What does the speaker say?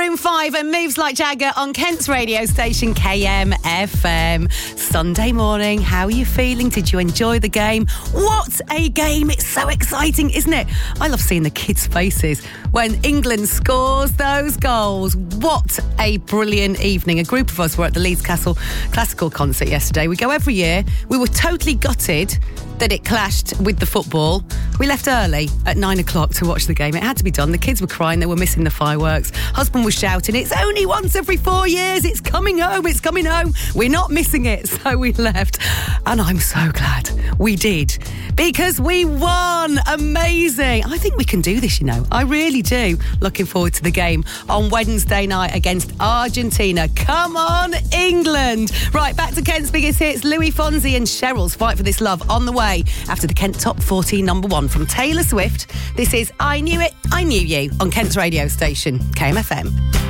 Maroon 5 and Moves Like Jagger on Kent's radio station KMFM. Sunday morning, how are you feeling? Did you enjoy the game? What a game! It's so exciting, isn't it? I love seeing the kids' faces when England scores those goals. What a brilliant evening. A group of us were at the Leeds Castle Classical concert yesterday. We go every year. We were totally gutted that it clashed with the football. We left early at 9 o'clock to watch the game. It had to be done. The kids were crying. They were missing the fireworks. Husband was shouting, it's only once every 4 years. It's coming home. It's coming home. We're not missing it. So we left. And I'm so glad we did because we won. Amazing. I think we can do this, you know. I really do. Looking forward to the game on Wednesday night against Argentina. Come on, England. Right, back to Kent's biggest hits. Louis Fonsi and Cheryl's Fight for This Love on the way after the Kent Top 40 number one from Taylor Swift. This is I Knew It, I Knew You on Kent's radio station, KMFM.